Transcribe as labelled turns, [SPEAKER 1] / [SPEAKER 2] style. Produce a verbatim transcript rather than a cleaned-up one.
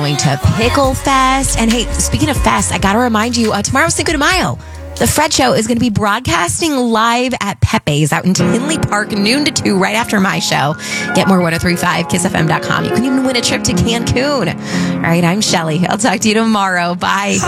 [SPEAKER 1] going to Pickle Fest. And hey, speaking of fest, I got to remind you, uh, tomorrow's Cinco de Mayo. The Fred Show is going to be broadcasting live at Pepe's out in Tinley Park, noon to two, right after my show. Get more ten thirty-five kiss f m dot com. You can even win a trip to Cancun. All right, I'm Shelly. I'll talk to you tomorrow. Bye.